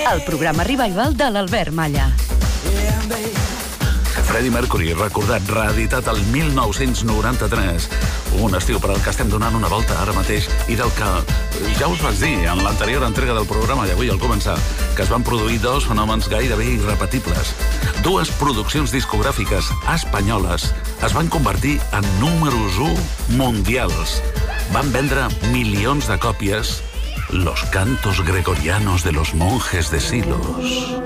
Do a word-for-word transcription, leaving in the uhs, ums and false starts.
el programa Revival de l'Albert Malla. Freddie Mercury, recordat, reeditat el mil nou-cents noranta-tres. Un estiu per al que estem donant una volta ara mateix i del que ja us vaig dir en l'anterior entrega del programa i avui al començar, que es van produir dos fenòmens gairebé irrepetibles. Dues produccions discogràfiques espanyoles es van convertir en números u mundials. Van vendre milions de còpies Los cantos gregorianos de los monjes de Silos.